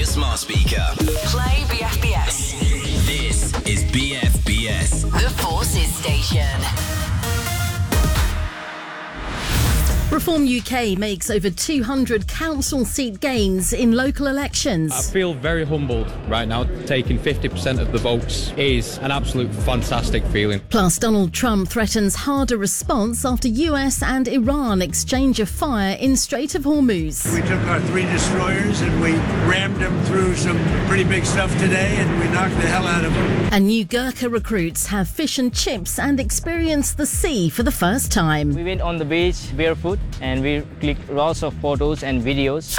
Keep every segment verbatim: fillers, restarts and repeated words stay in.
your smart speaker. Play B F B S. This is B F B S. The Forces Station. Reform U K makes over two hundred council seat gains in local elections. I feel very humbled right now. Taking fifty percent of the votes is an absolute fantastic feeling. Plus, Donald Trump threatens harder response after U S and Iran exchange of fire in Strait of Hormuz. We took our three destroyers and we rammed them through some pretty big stuff today, and we knocked the hell out of them. And new Gurkha recruits have fish and chips and experience the sea for the first time. We went on the beach barefoot and we clicked lots of photos and videos.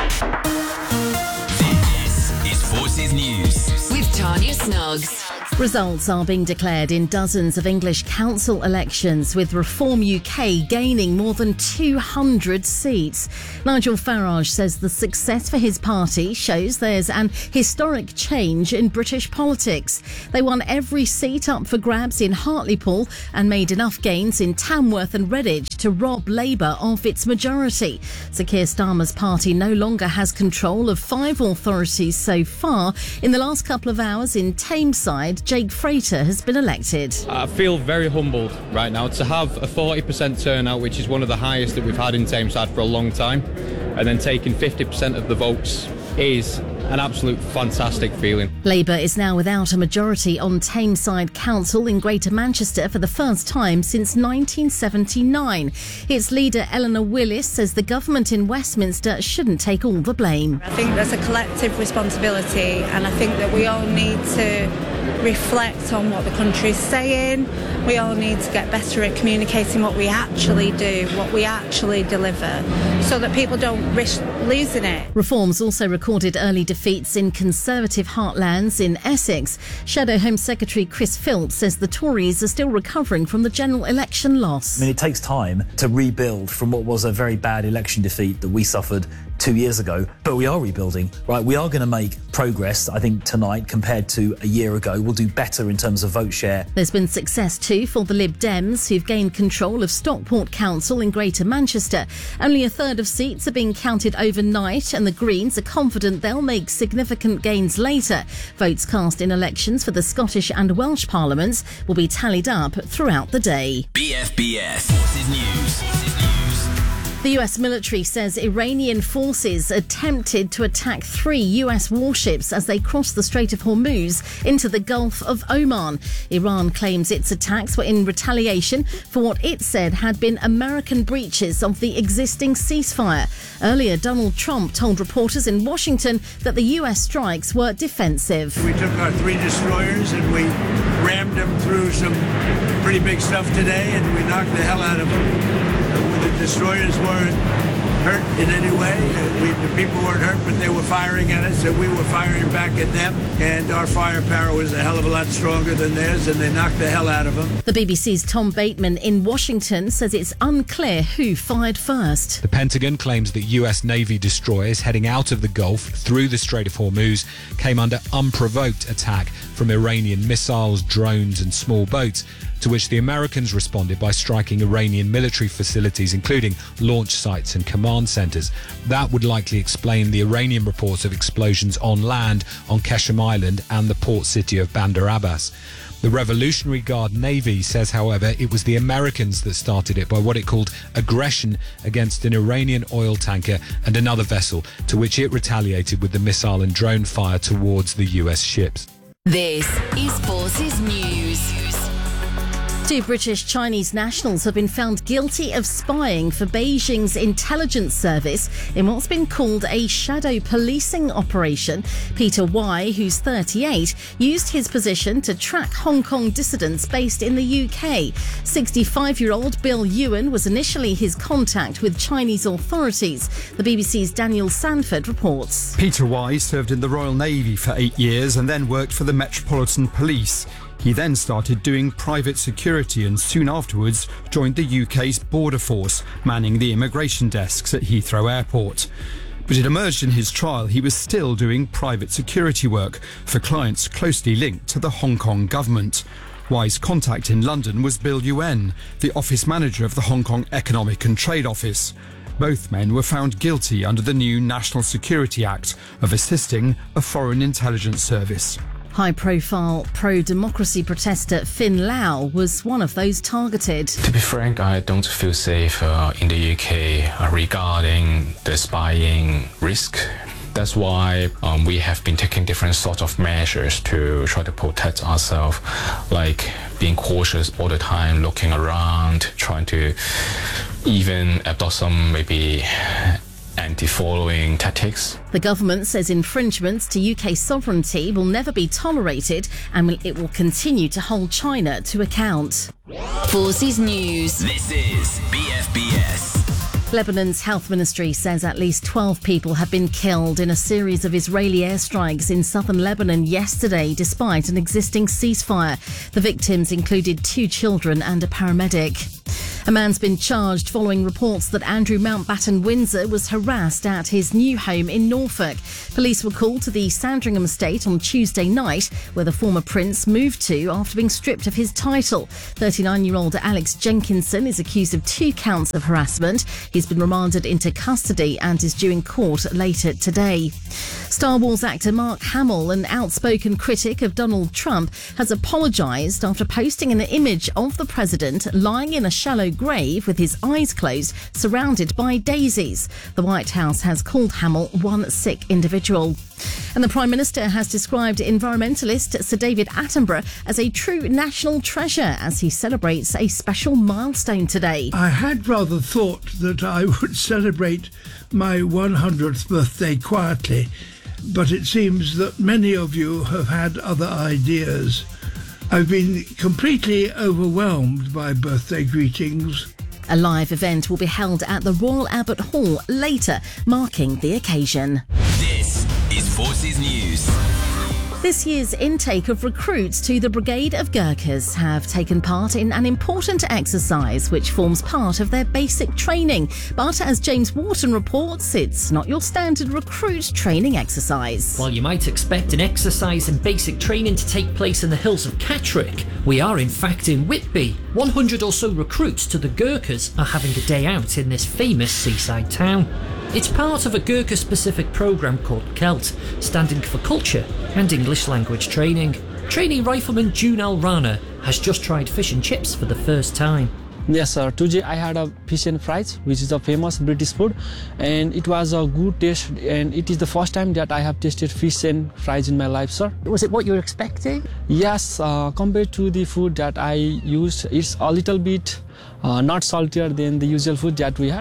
This is Forces News with Tanya Snuggs. Results are being declared in dozens of English council elections, with Reform U K gaining more than two hundred seats. Nigel Farage says the success for his party shows there's an historic change in British politics. They won every seat up for grabs in Hartlepool and made enough gains in Tamworth and Redditch to rob Labour of its majority. Sir Keir Starmer's party no longer has control of five authorities so far. In the last couple of hours in Tameside, Jake Frater has been elected. I feel very humbled right now to have a forty percent turnout, which is one of the highest that we've had in Tameside for a long time, and then taking fifty percent of the votes is an absolute fantastic feeling. Labour is now without a majority on Tameside Council in Greater Manchester for the first time since nineteen seventy-nine. Its leader Eleanor Willis says the government in Westminster shouldn't take all the blame. I think there's a collective responsibility, and I think that we all need to reflect on what the country is saying. We all need to get better at communicating what we actually do, what we actually deliver, so that people don't risk losing it. Reform's also recorded early defeats in Conservative heartlands in Essex. Shadow Home Secretary Chris Philps says the Tories are still recovering from the general election loss. I mean, it takes time to rebuild from what was a very bad election defeat that we suffered two years ago, but we are rebuilding, right? We are going to make progress, I think, tonight compared to a year ago. We'll do better in terms of vote share. There's been success too for the Lib Dems, who've gained control of Stockport Council in Greater Manchester. Only a third of seats are being counted overnight, and the Greens are confident they'll make significant gains later. Votes cast in elections for the Scottish and Welsh parliaments will be tallied up throughout the day. B F B S Forces News. The U S military says Iranian forces attempted to attack three U S warships as they crossed the Strait of Hormuz into the Gulf of Oman. Iran claims its attacks were in retaliation for what it said had been American breaches of the existing ceasefire. Earlier, Donald Trump told reporters in Washington that the U S strikes were defensive. We took our three destroyers and we rammed them through some pretty big stuff today, and we knocked the hell out of them. The destroyers weren't hurt in any way. We, the people weren't hurt, but they were firing at us, and we were firing back at them. And our firepower was a hell of a lot stronger than theirs, and they knocked the hell out of them. The B B C's Tom Bateman in Washington says it's unclear who fired first. The Pentagon claims that U S Navy destroyers heading out of the Gulf through the Strait of Hormuz came under unprovoked attack from Iranian missiles, drones and small boats, to which the Americans responded by striking Iranian military facilities, including launch sites and command centres. That would likely explain the Iranian reports of explosions on land on Qeshm Island and the port city of Bandar Abbas. The Revolutionary Guard Navy says, however, it was the Americans that started it by what it called aggression against an Iranian oil tanker and another vessel, to which it retaliated with the missile and drone fire towards the U S ships. This is Forces News. Two British Chinese nationals have been found guilty of spying for Beijing's intelligence service in what's been called a shadow policing operation. Peter Y, who's thirty-eight, used his position to track Hong Kong dissidents based in the U K. sixty-five-year-old Bill Ewan was initially his contact with Chinese authorities. The B B C's Daniel Sanford reports. Peter Y served in the Royal Navy for eight years and then worked for the Metropolitan Police. He then started doing private security and soon afterwards joined the U K's Border Force, manning the immigration desks at Heathrow Airport. But it emerged in his trial he was still doing private security work for clients closely linked to the Hong Kong government. Y's contact in London was Bill Yuen, the office manager of the Hong Kong Economic and Trade Office. Both men were found guilty under the new National Security Act of assisting a foreign intelligence service. High-profile pro-democracy protester Finn Lau was one of those targeted. To be frank, I don't feel safe uh, in the U K uh, regarding the spying risk. That's why um, we have been taking different sorts of measures to try to protect ourselves, like being cautious all the time, looking around, trying to even adopt some maybe anti-following tactics. The government says infringements to U K sovereignty will never be tolerated and it will continue to hold China to account. Forces News. This is B F B S. Lebanon's health ministry says at least twelve people have been killed in a series of Israeli airstrikes in southern Lebanon yesterday, despite an existing ceasefire. The victims included two children and a paramedic. A man's been charged following reports that Andrew Mountbatten Windsor was harassed at his new home in Norfolk. Police were called to the Sandringham estate on Tuesday night, where the former prince moved to after being stripped of his title. thirty-nine-year-old Alex Jenkinson is accused of two counts of harassment. He's been remanded into custody and is due in court later today. Star Wars actor Mark Hamill, an outspoken critic of Donald Trump, has apologised after posting an image of the president lying in a shallow grave with his eyes closed, surrounded by daisies. The White House has called Hamill one sick individual. And the Prime Minister has described environmentalist Sir David Attenborough as a true national treasure as he celebrates a special milestone today. I had rather thought that I would celebrate my one hundredth birthday quietly, but it seems that many of you have had other ideas. I've been completely overwhelmed by birthday greetings. A live event will be held at the Royal Albert Hall later, marking the occasion. This is Forces News. This year's intake of recruits to the Brigade of Gurkhas have taken part in an important exercise which forms part of their basic training. But as James Wharton reports, it's not your standard recruit training exercise. While you might expect an exercise and basic training to take place in the hills of Catterick, we are in fact in Whitby. one hundred or so recruits to the Gurkhas are having a day out in this famous seaside town. It's part of a Gurkha-specific programme called CELT, standing for Culture and English Language Training. Trainee rifleman Junal Rana has just tried fish and chips for the first time. Yes, sir. Today I had a fish and fries, which is a famous British food, and it was a good taste, and it is the first time that I have tasted fish and fries in my life, sir. Was it what you were expecting? Yes, uh, compared to the food that I used, it's a little bit uh, not saltier than the usual food that we had.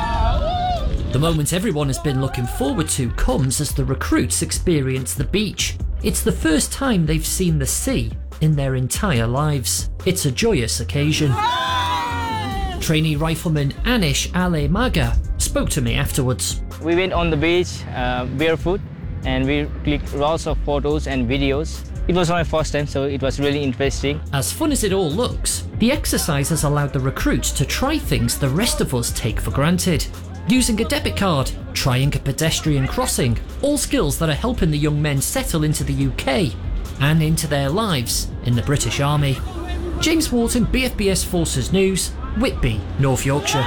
The moment everyone has been looking forward to comes as the recruits experience the beach. It's the first time they've seen the sea in their entire lives. It's a joyous occasion. Trainee rifleman Anish Ale Maga spoke to me afterwards. We went on the beach uh, barefoot and we clicked lots of photos and videos. It was my first time, so it was really interesting. As fun as it all looks, the exercise has allowed the recruits to try things the rest of us take for granted. Using a debit card, trying a pedestrian crossing, all skills that are helping the young men settle into the U K and into their lives in the British Army. James Wharton, B F B S Forces News, Whitby, North Yorkshire.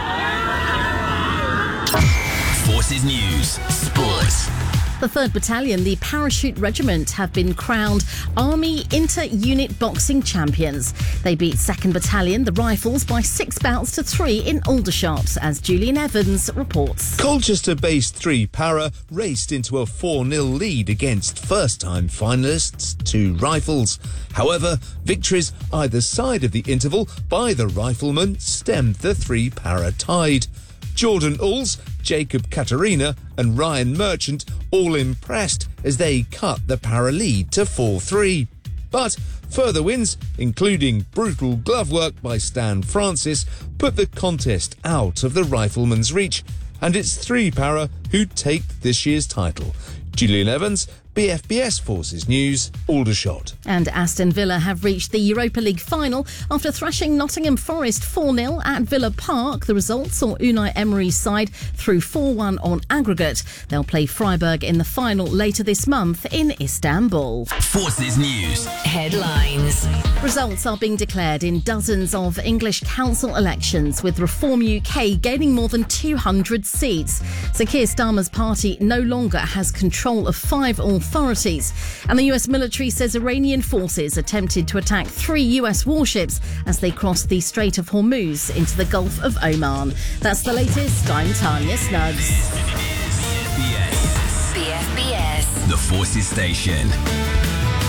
Forces News, Sports. The third Battalion, the Parachute Regiment, have been crowned Army Inter-Unit Boxing Champions. They beat second Battalion, the Rifles, by six bouts to three in Aldershot, as Julian Evans reports. Colchester-based three Para raced into a four nil lead against first-time finalists, two Rifles. However, victories either side of the interval by the Riflemen stemmed the three Para tide. Jordan Ulls, Jacob Katarina and Ryan Merchant all impressed as they cut the Para lead to four three. But further wins, including brutal glove work by Stan Francis, put the contest out of the Riflemen's reach, and it's three Para who take this year's title. Julian Evans, B F B S Forces News, Aldershot. And Aston Villa have reached the Europa League final after thrashing Nottingham Forest four nil at Villa Park. The result saw Unai Emery's side through four one on aggregate. They'll play Freiburg in the final later this month in Istanbul. Forces News. Headlines. Results are being declared in dozens of English council elections, with Reform U K gaining more than two hundred seats. Sir Keir Starmer's party no longer has control of five authorities. And the U S military says Iranian forces attempted to attack three U S warships as they crossed the Strait of Hormuz into the Gulf of Oman. That's the latest. I'm Tanya Snuggs. B F B S. B F B S. The Forces Station.